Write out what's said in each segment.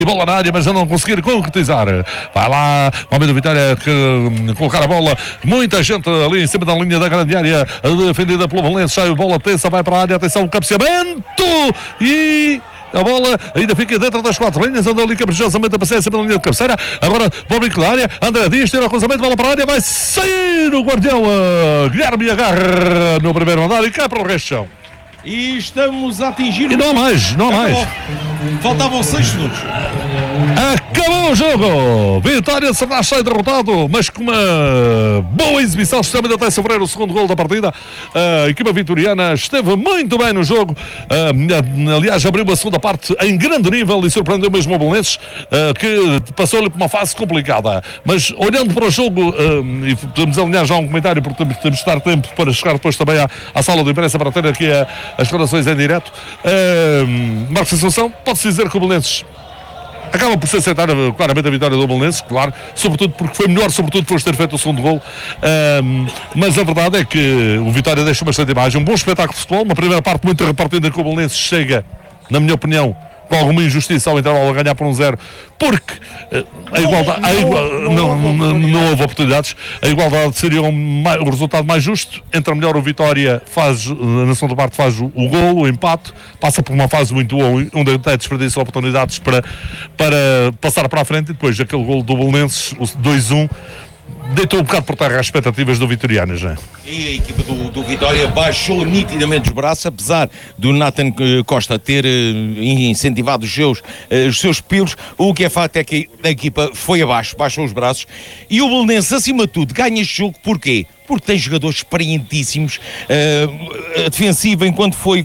E bola na área, mas já não conseguir concretizar. Vai lá, o homem do Vitória colocar a bola. Muita gente ali em cima da linha da grande área, defendida pelo Valença. Sai a bola tensa, vai para a área. Atenção, cabeceamento. E a bola ainda fica dentro das 4 linhas. Andou ali caprichosamente a passear em cima da linha de cabeceira. Agora, para o bico da área. André Dias tira o cruzamento, bola para a área. Vai sair o guardião. Guilherme agarra no primeiro andar e cai para o resto. E estamos a atingir... E não há mais, não há mais. Faltavam 6 segundos. Acabou o jogo. Vitória de Sernás sai derrotado, mas com uma boa exibição. Esteve ainda até sofrer o segundo gol da partida. A equipa vitoriana esteve muito bem no jogo. Aliás, abriu a segunda parte em grande nível e surpreendeu mesmo o Belenenses, que passou-lhe por uma fase complicada. Mas olhando para o jogo, e podemos alinhar já um comentário, porque temos de estar tempo para chegar depois também à sala de imprensa para ter aqui as declarações em direto. Marcos Assunção, pode-se dizer que o Belenenses acaba por se aceitar claramente a vitória do Belenenses, claro, sobretudo porque foi melhor, sobretudo depois de ter feito o segundo gol. Mas a verdade é que o Vitória deixa bastante imagem, um bom espetáculo de futebol, uma primeira parte muito repartida que o Belenenses chega, na minha opinião, com alguma injustiça ao intervalo a ganhar por 1-0, porque não houve oportunidades. A igualdade seria o resultado mais justo. Entra melhor o Vitória, na segunda parte faz o gol, o empate, passa por uma fase muito boa, onde até desperdiça oportunidades para passar para a frente, e depois aquele gol do Belenenses, o 2-1, deitou um bocado por terra as expectativas do Vitoriano, já. E a equipa do Vitória baixou nitidamente os braços, apesar do Nathan Costa ter incentivado os seus pilos. O que é facto é que a equipa foi abaixo, baixou os braços, e o Belenenses, acima de tudo, ganha este jogo. Porquê? Porque tem jogadores experientíssimos. A defensiva, enquanto foi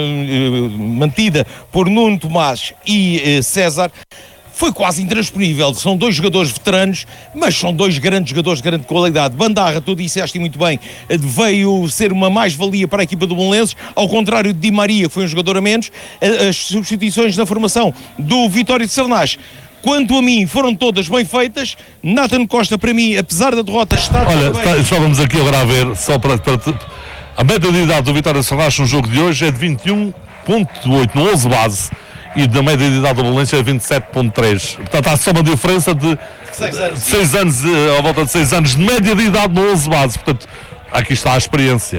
mantida por Nuno Tomás e César, foi quase intransponível. São 2 jogadores veteranos, mas são 2 grandes jogadores de grande qualidade. Bandarra, tu disseste muito bem, veio ser uma mais-valia para a equipa do Belenenses, ao contrário de Di Maria, que foi um jogador a menos. As substituições na formação do Vitória de Sernás, quanto a mim, foram todas bem feitas. Nathan Costa, para mim, apesar da derrota, está... Olha, só vamos aqui agora a ver, só para a média de idade do Vitória de Sernás no jogo de hoje é de 21.8, no 11 base, e da média de idade do Belenenses é 27.3. Portanto, há só uma diferença de 6 anos, à volta de 6 anos de média de idade no 11 base. Portanto, aqui está a experiência.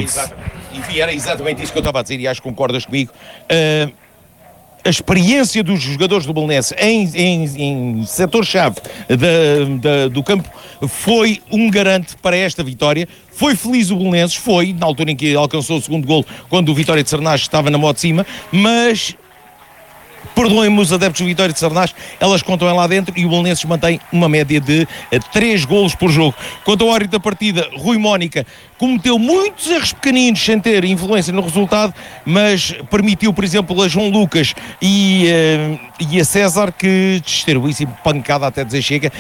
E era exatamente isso que eu estava a dizer, e acho que concordas comigo. A experiência dos jogadores do Belenenses em setor-chave do campo foi um garante para esta vitória. Foi feliz o Belenenses, foi, na altura em que alcançou o segundo golo, quando o Vitória de Sernás estava na mão de cima, mas... perdoem-me os adeptos do Vitória de Sernás, elas contam lá dentro, e o Belenenses mantém uma média de 3 golos por jogo. Quanto ao árbitro da partida, Rui Mónica cometeu muitos erros pequeninos sem ter influência no resultado, mas permitiu, por exemplo, a João Lucas e a César que distribuíssem pancada até dizer chega,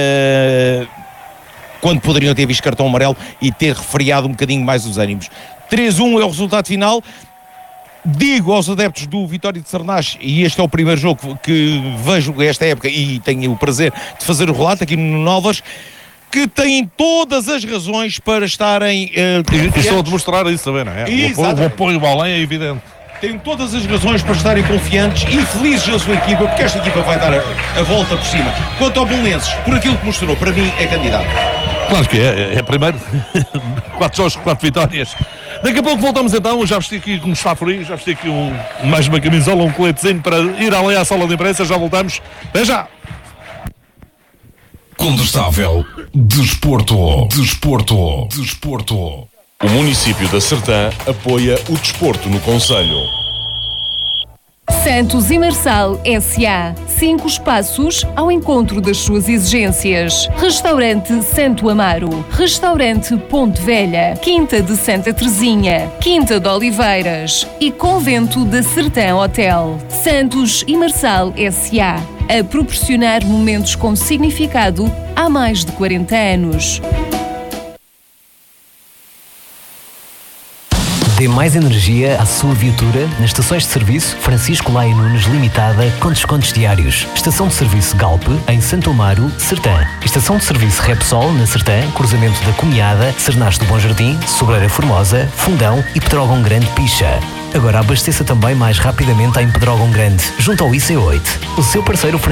quando poderiam ter visto cartão amarelo e ter refriado um bocadinho mais os ânimos. 3-1 é o resultado final. Digo aos adeptos do Vitória de Sernás, e este é o primeiro jogo que vejo esta época e tenho o prazer de fazer o relato aqui no Novas, que têm todas as razões para estarem... Estou a demonstrar isso também, não é? O apoio ao além é evidente. Têm todas as razões para estarem confiantes e felizes na sua equipa, porque esta equipa vai dar a volta por cima. Quanto ao Belenenses, por aquilo que mostrou, para mim é candidato. Claro que é primeiro. 4 jogos, 4 vitórias. Daqui a pouco voltamos então. Já vesti aqui, como está frio, já vesti aqui mais uma camisola, um coletezinho para ir além à sala de imprensa. Já voltamos. Até já! Condestável Desporto. O município da Sertã apoia o desporto no concelho. Santos e Marçal S.A. 5 espaços ao encontro das suas exigências. Restaurante Santo Amaro, Restaurante Ponte Velha, Quinta de Santa Teresinha, Quinta de Oliveiras e Convento da Sertã Hotel. Santos e Marçal S.A. a proporcionar momentos com significado há mais de 40 anos. Dê mais energia à sua viatura nas estações de serviço Francisco Laia Nunes Limitada com descontos diários. Estação de serviço Galp em Santo Amaro, Sertã. Estação de serviço Repsol na Sertã, cruzamento da Comiada, Sernás do Bom Jardim, Sobreira Formosa, Fundão e Pedrógão Grande Picha. Agora abasteça também mais rapidamente em Pedrógão Grande, junto ao IC8. O seu parceiro